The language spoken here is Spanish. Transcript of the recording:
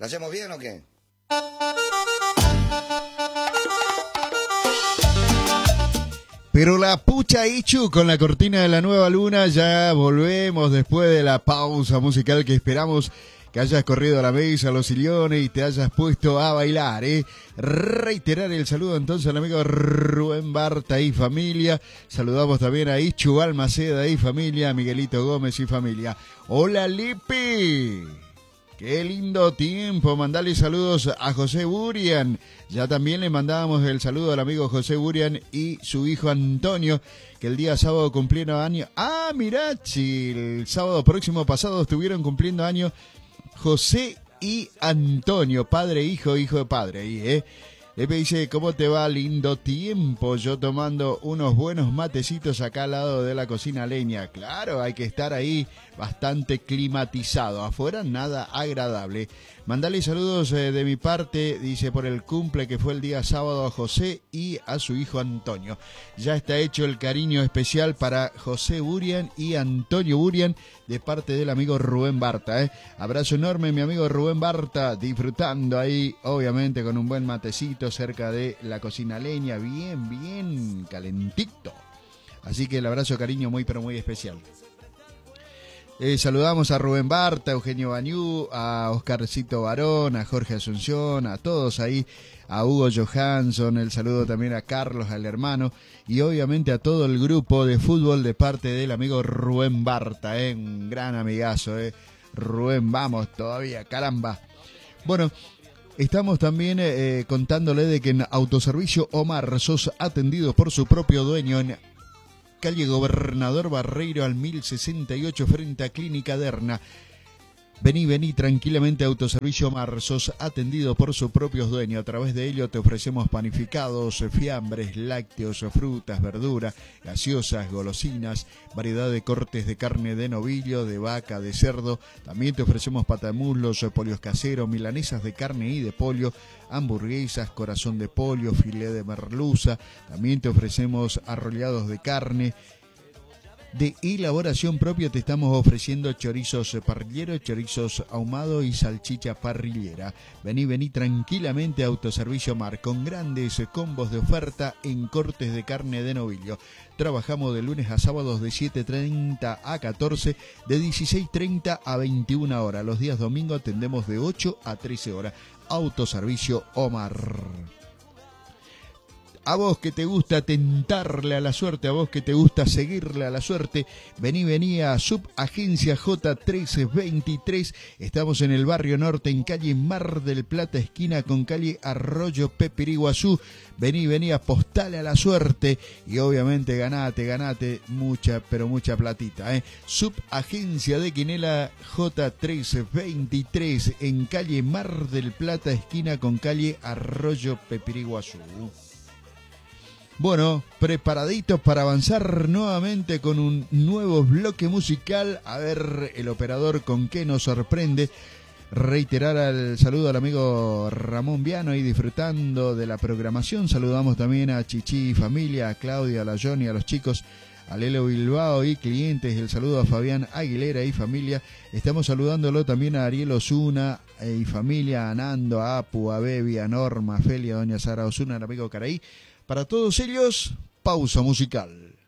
¿La hacemos bien o qué? Pero la pucha Ichu con la cortina de la nueva luna, ya volvemos después de la pausa musical que esperamos que hayas corrido a la mesa, a los sillones y te hayas puesto a bailar, ¿eh? Reiterar el saludo entonces al amigo Rubén Barta y familia. Saludamos también a Ichu Almaceda y familia, a Miguelito Gómez y familia. ¡Hola, Lipi! ¡Qué lindo tiempo! Mandale saludos a José Burian. Ya también le mandábamos el saludo al amigo José Burian y su hijo Antonio, que el día sábado cumplieron año. ¡Ah, Mirachi! El sábado próximo pasado estuvieron cumpliendo año José y Antonio, padre e hijo, hijo de padre. Ahí, Lepe dice, ¿cómo te va? Lindo tiempo. Yo tomando unos buenos matecitos acá al lado de la cocina leña. Claro, hay que estar ahí bastante climatizado. Afuera nada agradable. Mandale saludos de mi parte, dice, por el cumple que fue el día sábado a José y a su hijo Antonio. Ya está hecho el cariño especial para José Burian y Antonio Burian de parte del amigo Rubén Barta. Abrazo enorme, mi amigo Rubén Barta, disfrutando ahí, obviamente, con un buen matecito cerca de la cocina leña, bien, bien calentito. Así que el abrazo, cariño, muy, pero muy especial. Saludamos a Rubén Barta, a Eugenio Bañú, a Oscarcito Barón, a Jorge Asunción, a todos ahí, a Hugo Johansson, el saludo también a Carlos, al hermano, y obviamente a todo el grupo de fútbol de parte del amigo Rubén Barta, un gran amigazo, Rubén, vamos todavía, caramba. Bueno, estamos también contándole de que en Autoservicio Omar sos atendido por su propio dueño en calle Gobernador Barreiro al 1068 frente a Clínica Derna. Vení tranquilamente a Autoservicio Omar, sos atendido por sus propios dueños. A través de ello te ofrecemos panificados, fiambres, lácteos, frutas, verduras, gaseosas, golosinas, variedad de cortes de carne de novillo, de vaca, de cerdo. También te ofrecemos patamuslos, polios caseros, milanesas de carne y de pollo, hamburguesas, corazón de pollo, filé de merluza. También te ofrecemos arrollados de carne. De elaboración propia te estamos ofreciendo chorizos parrilleros, chorizos ahumados y salchicha parrillera. Vení tranquilamente a Autoservicio Mar con grandes combos de oferta en cortes de carne de novillo. Trabajamos de lunes a sábados de 7:30 a 14, de 16:30 a 21 horas. Los días domingos atendemos de 8 a 13 horas. Autoservicio Omar. A vos que te gusta tentarle a la suerte, a vos que te gusta seguirle a la suerte, vení a Subagencia J1323. Estamos en el barrio norte, en calle Mar del Plata, esquina con calle Arroyo Pepiriguazú. Vení, apostale a la suerte y obviamente ganate mucha, pero mucha platita. Subagencia de Quinela J1323 en calle Mar del Plata, esquina con calle Arroyo Pepiriguazú. Bueno, preparaditos para avanzar nuevamente con un nuevo bloque musical. A ver el operador con qué nos sorprende. Reiterar el saludo al amigo Ramón Viano y disfrutando de la programación. Saludamos también a Chichi y familia, a Claudia, a la Johnny, a los chicos, a Lelo Bilbao y clientes. El saludo a Fabián Aguilera y familia. Estamos saludándolo también a Ariel Osuna y familia, a Nando, a Apu, a Bebi, a Norma, a Felia, a doña Sara Osuna, al amigo Caraí. Para todos ellos, pausa musical.